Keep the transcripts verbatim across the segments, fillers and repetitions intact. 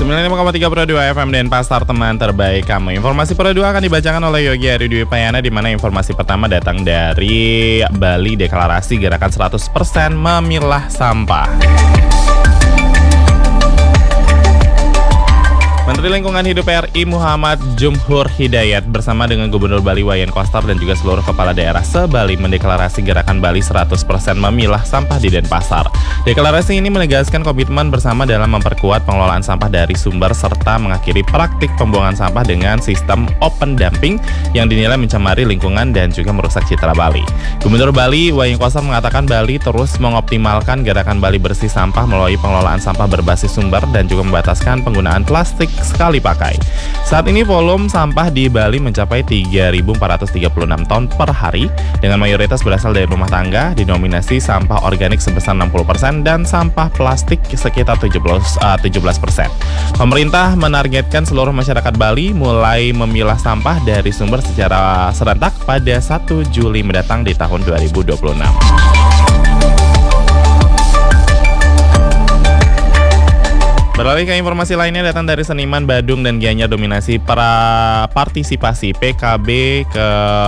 sembilan puluh lima koma tiga Pro dua F M dan Pasar Teman Terbaik Kamu. Informasi Pro dua akan dibacakan oleh Yogi Aridwi-Payana, di mana informasi pertama datang dari Bali. Deklarasi gerakan seratus persen memilah sampah. Menteri Lingkungan Hidup R I Muhammad Jumhur Hidayat bersama dengan Gubernur Bali Wayan Koster dan juga seluruh kepala daerah se-Bali mendeklarasi gerakan Bali seratus persen memilah sampah di Denpasar. Deklarasi ini menegaskan komitmen bersama dalam memperkuat pengelolaan sampah dari sumber serta mengakhiri praktik pembuangan sampah dengan sistem open dumping yang dinilai mencemari lingkungan dan juga merusak citra Bali. Gubernur Bali Wayan Koster mengatakan Bali terus mengoptimalkan gerakan Bali bersih sampah melalui pengelolaan sampah berbasis sumber dan juga membataskan penggunaan plastik sekali pakai. Saat ini volume sampah di Bali mencapai tiga ribu empat ratus tiga puluh enam ton per hari, dengan mayoritas berasal dari rumah tangga, didominasi sampah organik sebesar enam puluh persen dan sampah plastik sekitar tujuh belas persen. Pemerintah menargetkan seluruh masyarakat Bali mulai memilah sampah dari sumber secara serentak pada satu Juli mendatang di tahun dua ribu dua puluh enam. Beralih ke informasi lainnya datang dari Seniman Badung dan Gianyar, dominasi para partisipasi P K B ke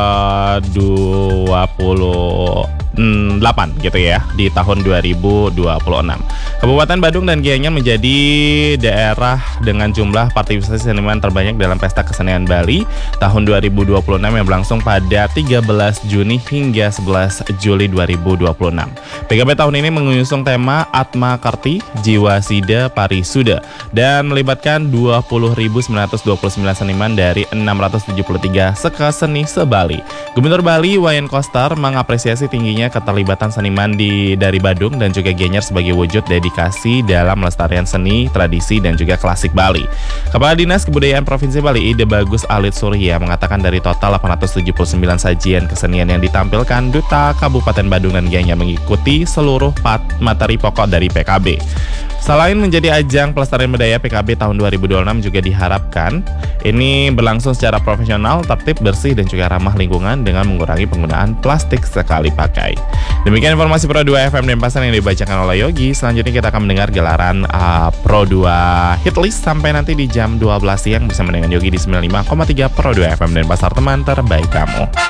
dua puluh delapan gitu ya di tahun dua ribu dua puluh enam. Kabupaten Badung dan Gianyar menjadi daerah dengan jumlah partisipasi seniman terbanyak dalam Pesta Kesenian Bali tahun dua ribu dua puluh enam yang berlangsung pada tiga belas Juni hingga sebelas Juli dua ribu dua puluh enam. P K B tahun ini mengusung tema Atma Karti Jiwa Sida Parisuda dan melibatkan dua puluh ribu sembilan ratus dua puluh sembilan seniman dari enam ratus tujuh puluh tiga sekaseni se-Bali. Gubernur Bali Wayan Koster mengapresiasi tingginya keterlibatan seniman di dari Badung dan juga Gianyar sebagai wujud dedikasi dalam melestarikan seni, tradisi dan juga klasik Bali. Kepala Dinas Kebudayaan Provinsi Bali Ide Bagus Alit Surya mengatakan dari total delapan ratus tujuh puluh sembilan sajian kesenian yang ditampilkan, Duta Kabupaten Badung dan Gianyar mengikuti seluruh materi pokok dari P K B. Selain menjadi ajang pelestarian budaya, P K B tahun dua ribu dua puluh enam juga diharapkan ini berlangsung secara profesional, tertib, bersih, dan juga ramah lingkungan dengan mengurangi penggunaan plastik sekali pakai. Demikian informasi Pro dua F M Denpasar yang dibacakan oleh Yogi. Selanjutnya kita akan mendengar gelaran uh, Pro dua Hitlist sampai nanti di jam dua belas siang bersama dengan Yogi di sembilan puluh lima koma tiga Pro dua F M Denpasar, teman terbaik kamu.